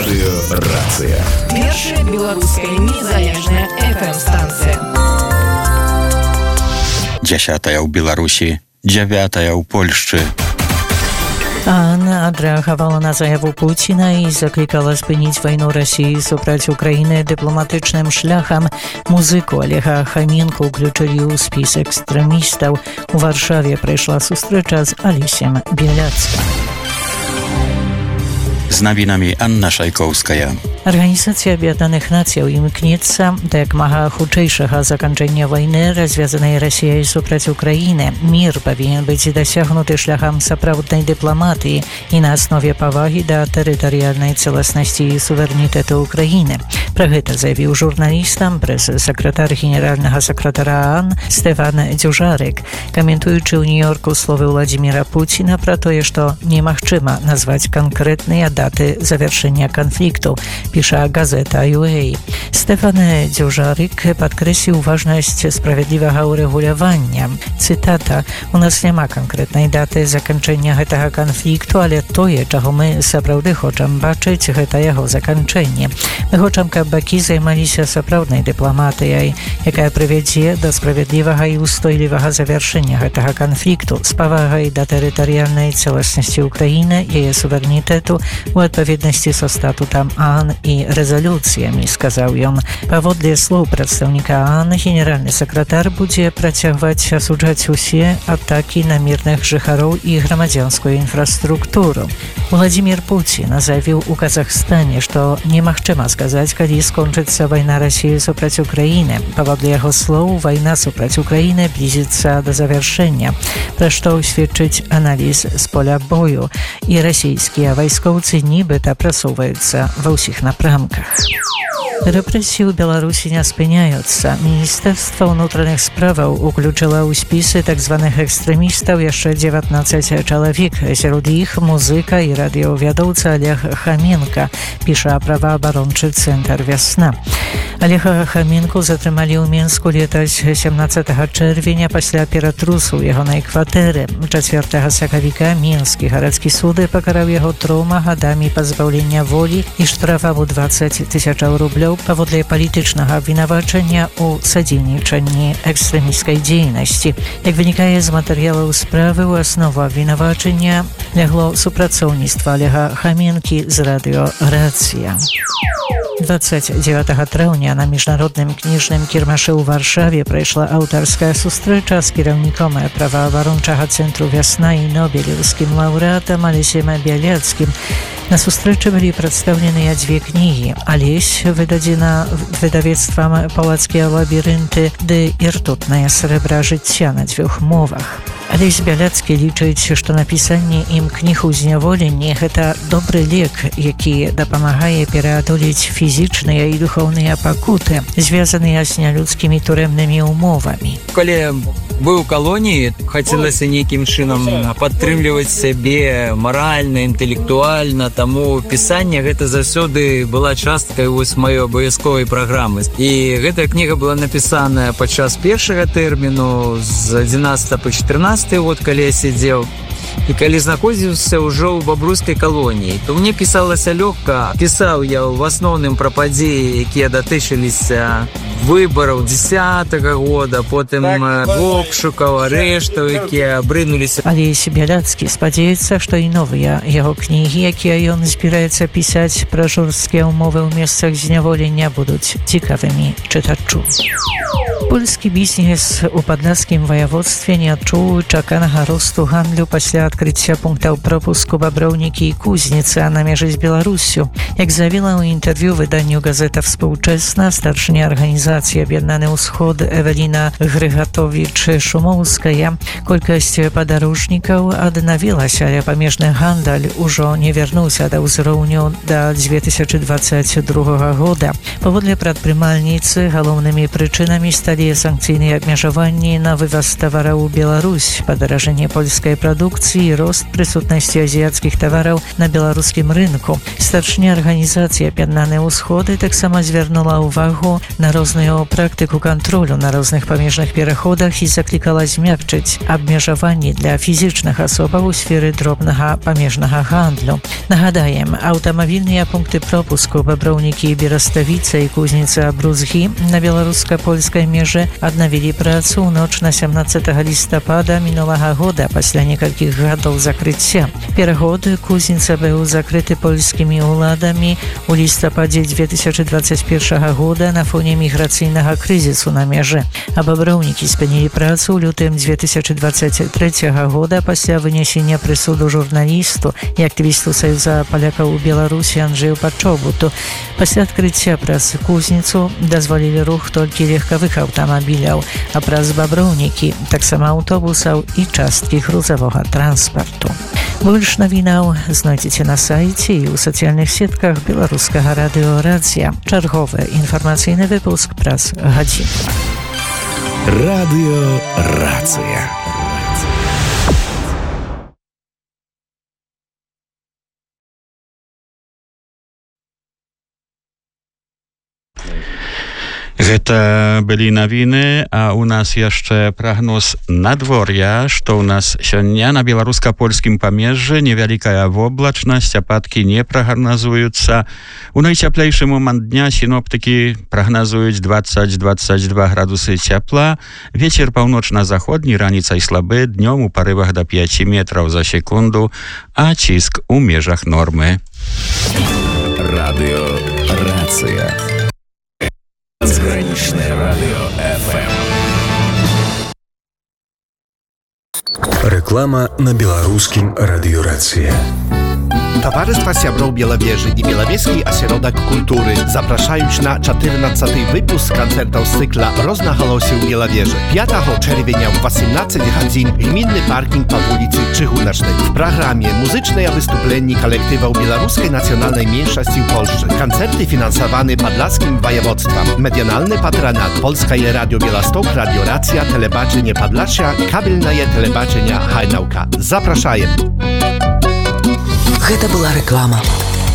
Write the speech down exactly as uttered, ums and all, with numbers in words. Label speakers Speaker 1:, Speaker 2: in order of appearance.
Speaker 1: Радыёрацыя.
Speaker 2: Першая беларуская незалежная эф эм-станцыя.
Speaker 3: Дзясятая ў Беларусі, дзявятая ў Польшчы.
Speaker 4: Анна адрэагавала на заяву Пуціна і заклікала спыніць вайну Расіі супраць Украіны дыпламатычным шляхам. Музыку Олега Хаменко ўключылі ў спіс экстрэмістаў. У Варшаве прайшла сустрэча з Алесем Бяляцкім.
Speaker 3: Z nawinami Anna Szajkowska.
Speaker 4: Арганізацыя Аб'яднаных Нацыяў імкнецца да як мага хутчэйшага заканчэння вайны, развязанай Расіяй супраць Украіны. Мір павінен быць дасягнуты шляхам сапраўднай дыпламатыі і на аснове павагі да тэрытарыяльнай цэласнасці і суверэнітэту Украіны. Пра гэта заявіў журналістам прэс-сакратар генеральнага сакратара ААН Стэфан Дзюжарык, каментуючы ў Нью-Йорку словы Владзіміра Пуціна пра тое, што немагчыма назваць канкрэтныя даты завяршэння канфлікту, піша газета ю эй. Стэфан Дзюжарык падкрэсліў важнасць справядлівага ўрэгулявання. Цытата: «У нас няма канкрэтнай даты заканчэння гэтага канфлікту, але тое, чаго мы сапраўды хочам бачыць, гэта яго заканчэнне. Мы хочам, каб бакі займаліся сапраўднай дыпламатыяй, якая прывядзе да справядлівага і ўстойлівага завяршэння гэтага канфлікту з павагай да тэрытарыяльнай цэласнасці Украіны, яе суверэнітэту у адпаведнасці са статутам ААН і рэзалюцыямі», сказаў ён. Паводле слоў прадстаўніка ААН, генеральны сакратар будзе працягваць асуджаць усе атакі на мірных жыхароў і грамадзянскую інфраструктуру. Владзімір Пуцін заявіў у Казахстане, што немагчыма сказаць, калі скончыцца вайна Расіі супраць Украіны. Паводле яго слоў, вайна супраць Украіны блізіцца да завяршэння, пра што сведчыць аналіз з поля бою, і расійскія вайскоўцы нібыта прасоўваюцца ва ўсіх напрамках. Рэпрэсіі ў Беларусі не спыняюцца. Міністэрства ўнутраных справаў уключыла ў спісы так званых экстрэмістаў яшчэ дзевятнаццаць чалавек, сярод іх музыка і радыёвядоўца Олег Хаменко, піша праваабарончы цэнтр «Вясна». Олега Хаменко затрымалі ў Мінску летась сямнаццатага чэрвеня пасля ператрусу ягонай кватэры. чацвёртага сакавіка Мінскі гарадскі суд пакараў яго трoma гадамі пазбаўлення волі і штрафам у дваццаць тысячаў рублёў паводле палітычнага абвінавачання ў садзейнічанні экстрэмісцкай дзейнасці. Як вынікае з матэрыялаў справы, у аснову абвінавачання лягло супрацоўніцтва Олега Хаменкі з радыёрацыя. дваццаць дзевятага траўня на міжнародным кніжным кірмашы ў Варшаве прайшла аўтарская сустрэча з кіраўніком праваабарончага цэнтру «Вясна» і нобелеўскім лаўрэатам Алесем Бяляцкім. На сустрэчы былі прадстаўленыя дзве кнігі. «Алесь» выдадзена выдавецтвам «Палацкія лабірынты» ды «Іртутнае срэбра жыцця» на дзвюх мовах. Алесь Бяляцкі лічыць, што напісанне ім кніг у зняволенні – гэта добры лек, які дапамагае пераадолець фізічныя і духоўныя пакуты, звязаныя з нялюдскімі турэмнымі умовамі.
Speaker 5: Калі быў у калоніі, хацелася нейкім чынам падтрымліваць сябе маральна, інтэлектуальна, таму пісанне гэта заўсёды была часткай вось маёй абавязковай праграмы. І гэтая кніга была напісаная падчас першага тэрміну з адзінаццатага па чатырнаццаты год, калі я сидзеў. І калі знаходзіўся ўжо ў бабруйскай калоніі, то мне пісалася лёгка. Пісаў я ў асноўным пра падзеі, якія датычыліся выбараў дзесятага года, потым обшукаў, арэштаў, якія абрынуліся.
Speaker 4: Алесь Бяляцкі спадзяецца, што і новыя яго кнігі, якія ён збіраецца пісаць пра жорсткія ўмовы ў месцах зняволення, будуць цікавымі чытачу. Польскі бізнес у падляскім ваяводстве не адчуў чаканага росту гандлю пасля адкрыцця пунктаў пропуску Баброўнікі і Кузніцы на мяжы з Беларусю. Як заявіла ў інтэрв'ю выданню «Газета Współczesna» старшыня арганізацыі «Аб'яднаны ўсход» Эвеліна Грыгатовіч-Шумоўская, колькасць падарожнікаў аднавілася, але памежны гандаль ужо не вярнуўся да ўзроўню да дзве тысячы дваццаць другога года. Паводле прадпрымальніцы, галоўнымі прычынамі сталі санкцыйныя абмежаванні на вываз тавараў у Беларусь, падаражэнне польскай прадукцыі інвестыцый і рост прысутнасці азіяцкіх тавараў на беларускім рынку. Старшыня арганізацыі «Аб'яднаныя ўсходы» таксама звярнула ўвагу на розную практыку кантролю на розных памежных пераходах і заклікала змякчыць абмежаванні для фізічных асобаў у сферы дробнага памежнага гандлю. Нагадаем, аўтамабільныя пункты пропуску Баброўнікі, Бераставіца і Кузніца-Брузгі на беларуска-польскай межы аднавілі працу ў ноч на сямнаццатага лістапада мінулага года пасля некалькіх гадоў закрыцця. Пераход Кузніца быў закрыты польскімі ўладамі ў лістападзе две тысячи двадцать першага года на фоне міграцыйнага крызісу на межы. А Баброўнікі спынілі працу ў лютым две тысячи двадцать третьего года пасля вынесення прысуду журналісту і актывісту Саюза палякаў у Беларусі Анджею Пачобуту. Пасля адкрыцця праз Кузніцу дазволілі рух толькі легкавых аўтамабіляў, а праз Баброўнікі таксама аўтобусаў і часткі грузавога транспарту. Больш навінаў знойдзеце на сайце і ў сацыяльных сетках беларускага радыё-рацыя. Чарговы інфармацыйны выпуск праз гадзіну.
Speaker 1: Радыё-рацыя.
Speaker 3: Гэта былі навіны, а у нас яшчэ прагноз надвор'я, што ў нас сёння на беларуска-польскім памежжы невялікая воблачнасць, ападкі не прагназуюцца. У найцяплейшы момант дня сіноптыкі прагназуюць двадцать - двадцать два градусы цяпла, вецер паўночна-заходні, раніцай слабы, днём у парывах да пяти метраў за секунду, а ціск у межах нормы.
Speaker 1: Радыё-рацыя. Заграничное радио эф эм. Реклама на белорусским радиорации.
Speaker 6: Towarzystwa Siabrów Bielawieży i Bielawieski Ośrodek Kultury zapraszają na czternasty wypust koncertów z cykla Roznachalosie w Bielawieży. piątego czerwca w osiemnastej godzinie gminny parking po ulicy Czychunecznej. W programie muzyczne wystąpienie kolektywów Białoruskiej Nacjonalnej Mniejszości w Polsce. Koncerty finansowane Podlaskim Województwem. Medialny patronat Polskie Radio Białystok, Radio Racja, Telebaczenie Podlasia, kabelne telebaczenia Hajdałka. Zapraszają.
Speaker 2: Гэта была рэклама.